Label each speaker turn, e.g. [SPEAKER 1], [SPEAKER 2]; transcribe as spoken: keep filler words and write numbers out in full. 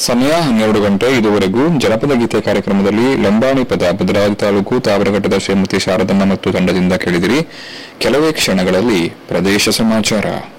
[SPEAKER 1] ಸಮಯ ಹನ್ನೆರಡು ಗಂಟೆ. ಇದುವರೆಗೂ ಜನಪದ ಗೀತೆ ಕಾರ್ಯಕ್ರಮದಲ್ಲಿ ಲಂಬಾಣಿ ಪದ ಭದ್ರಾವತಿ ತಾಲೂಕು ತಾವರಘಟ್ಟದ ಶ್ರೀಮತಿ ಶಾರದಮ್ಮ ಮತ್ತು ತಂಡದಿಂದ ಕೇಳಿದಿರಿ. ಕೆಲವೇ ಕ್ಷಣಗಳಲ್ಲಿ ಪ್ರದೇಶ ಸಮಾಚಾರ.